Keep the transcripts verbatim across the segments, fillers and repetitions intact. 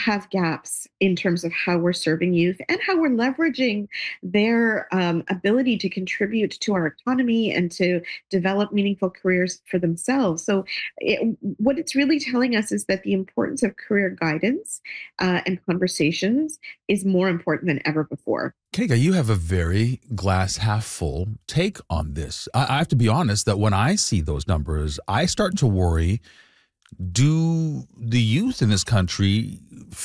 have gaps in terms of how we're serving youth and how we're leveraging their um, ability to contribute to our economy and to develop meaningful careers for themselves. So, it, what it's really telling us is that the importance of career guidance uh, and conversations is more important than ever before. Kega, you have a very glass half full take on this. I, I have to be honest that when I see those numbers, I start to worry, do the youth in this country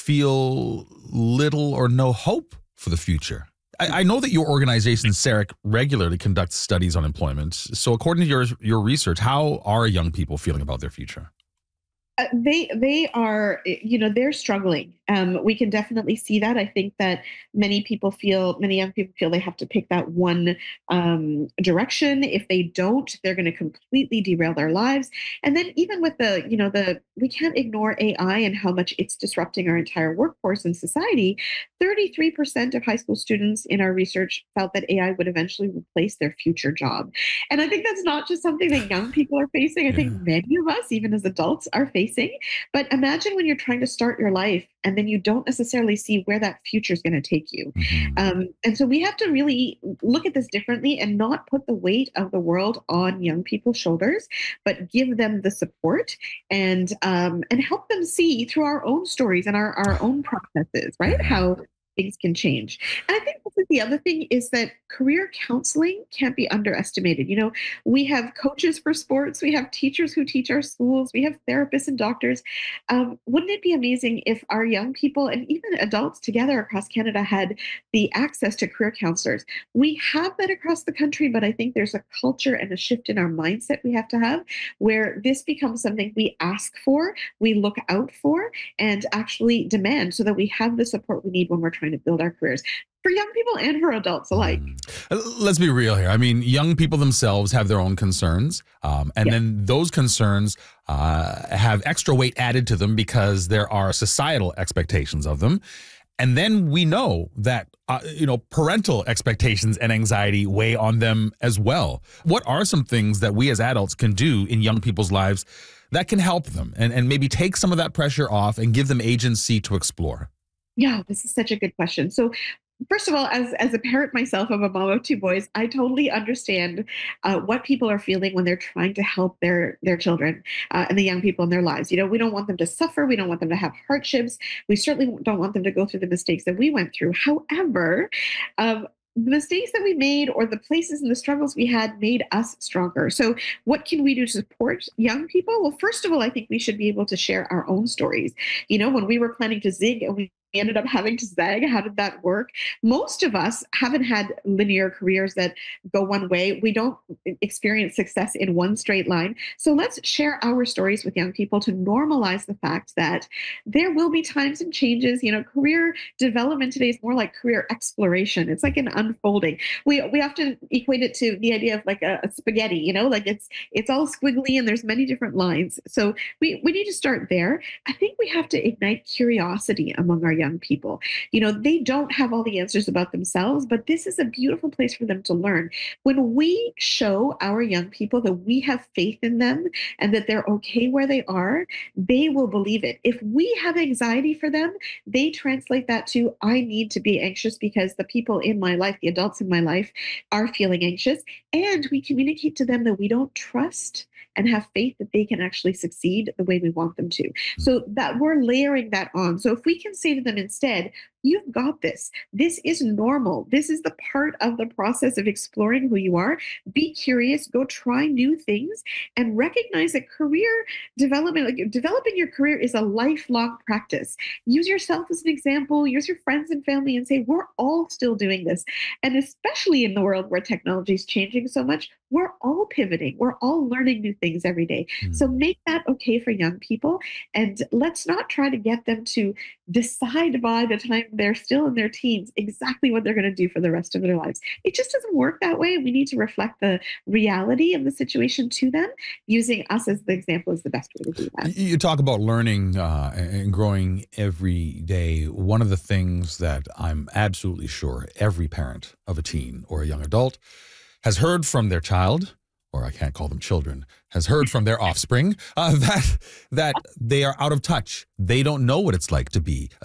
feel little or no hope for the future? I, I know that your organization, S A R E C, regularly conducts studies on employment. So according to your, your research, how are young people feeling about their future? Uh, they they are, you know, they're struggling. Um, we can definitely see that. I think that many people feel, many young people feel they have to pick that one um, direction. If they don't, they're going to completely derail their lives. And then even with the, you know, the we can't ignore A I and how much it's disrupting our entire workforce and society. thirty-three percent of high school students in our research felt that A I would eventually replace their future job. And I think that's not just something that young people are facing. I Yeah. think many of us, even as adults, are facing. But imagine when you're trying to start your life and then you don't necessarily see where that future is going to take you. Mhm. Um, and so we have to really look at this differently and not put the weight of the world on young people's shoulders, but give them the support and um, and help them see through our own stories and our, our own processes, right? Mhm. How things can change. And I think this is the other thing is that career counseling can't be underestimated. You know, we have coaches for sports, we have teachers who teach our schools, we have therapists and doctors. Um, wouldn't it be amazing if our young people and even adults together across Canada had the access to career counselors? We have that across the country, but I think there's a culture and a shift in our mindset we have to have where this becomes something we ask for, we look out for, and actually demand so that we have the support we need when we're trying to build our careers for young people and for adults alike. Mm. Uh, Let's be real here. I mean, young people themselves have their own concerns, um, and Yeah. then those concerns uh, have extra weight added to them because there are societal expectations of them. And then we know that, uh, you know, parental expectations and anxiety weigh on them as well. What are some things that we as adults can do in young people's lives that can help them and, and maybe take some of that pressure off and give them agency to explore? Yeah, this is such a good question. So, first of all, as as a parent myself, I'm a mom of two boys. I totally understand uh, what people are feeling when they're trying to help their their children uh, and the young people in their lives. You know, we don't want them to suffer. We don't want them to have hardships. We certainly don't want them to go through the mistakes that we went through. However, um, the mistakes that we made or the places and the struggles we had made us stronger. So, what can we do to support young people? Well, first of all, I think we should be able to share our own stories. You know, when we were planning to zig and we ended up having to zag. How did that work? Most of us haven't had linear careers that go one way. We don't experience success in one straight line. So let's share our stories with young people to normalize the fact that there will be times and changes. You know, career development today is more like career exploration. It's like an unfolding. We we often equate it to the idea of like a, a spaghetti, you know, like it's it's all squiggly and there's many different lines. So we, we need to start there. I think we have to ignite curiosity among our young people. You know, they don't have all the answers about themselves, but this is a beautiful place for them to learn. When we show our young people that we have faith in them and that they're okay where they are, they will believe it. If we have anxiety for them, they translate that to, I need to be anxious because the people in my life, the adults in my life, are feeling anxious. And we communicate to them that we don't trust and have faith that they can actually succeed the way we want them to. So that we're layering that on. So if we can say to them instead, you've got this. This is normal. This is the part of the process of exploring who you are. Be curious, go try new things, and recognize that career development, like developing your career is a lifelong practice. Use yourself as an example, use your friends and family and say, we're all still doing this. And especially in the world where technology is changing so much, we're all pivoting. We're all learning new things every day. So Mm. make that okay for young people. And let's not try to get them to decide by the time they're still in their teens exactly what they're going to do for the rest of their lives. It just doesn't work that way. We need to reflect the reality of the situation to them. Using us as the example is the best way to do that. You talk about learning uh, and growing every day. One of the things that I'm absolutely sure every parent of a teen or a young adult has heard from their child, or I can't call them children, has heard from their offspring uh, that that they are out of touch. They don't know what it's like to be